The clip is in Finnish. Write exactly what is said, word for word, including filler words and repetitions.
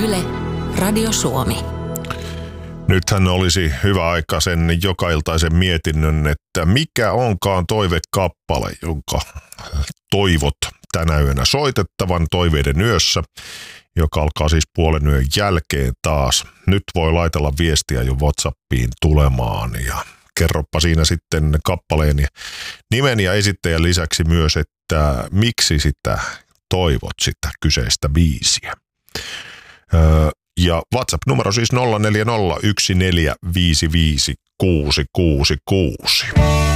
Yle, Radio Suomi. Nythän olisi hyvä aika sen jokailtaisen mietinnön, että mikä onkaan toivekappale, jonka toivot tänä yönä soitettavan toiveiden yössä, joka alkaa siis puolen yön jälkeen taas. Nyt voi laitella viestiä jo WhatsAppiin tulemaan ja kerropa siinä sitten kappaleen nimen ja esittäjän lisäksi myös, että miksi sitä toivot sitä kyseistä biisiä. Öö, ja WhatsApp-numero siis nolla neljä nolla yksi neljä viisi viisi kuusi kuusi kuusi.